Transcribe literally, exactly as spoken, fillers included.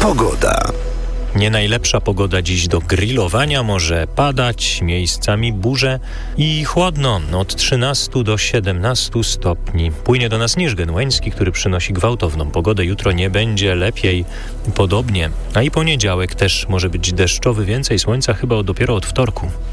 Pogoda. Nie najlepsza pogoda dziś do grillowania, może padać, miejscami burze i chłodno, od trzynastu do siedemnastu stopni. Płynie do nas Niżgen Łański, który przynosi gwałtowną pogodę. Jutro nie będzie lepiej, podobnie. A i poniedziałek też może być deszczowy, więcej słońca chyba dopiero od wtorku.